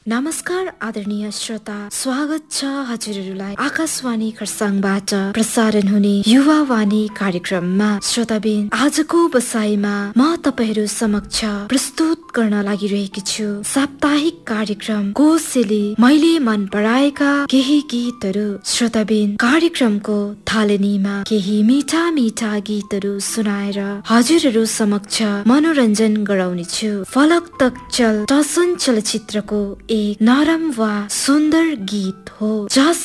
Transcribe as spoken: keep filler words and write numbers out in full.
नमस्कार आदरणीय श्रोता, स्वागत छ हजुरहरूलाई आकाशवाणी खरसाङबाट प्रसारण हुने युवा वाणी कार्यक्रममा। श्रोताबिन, आजको बसाइमा म तपाईहरू समक्ष प्रस्तुत गर्न लागिरहेकी छु साप्ताहिक कार्यक्रम कोसेली मैले मन पराएका केही गीतहरू। श्रोताबिन, कार्यक्रमको थालनीमा केही मिठा मिठा गीतहरू सुनाएर हजुरहरू समक्ष मनोरञ्जन गराउने छु। फलक तक चल टसन चलचित्रको एक नरम वा सुन्दर गीत हो, जस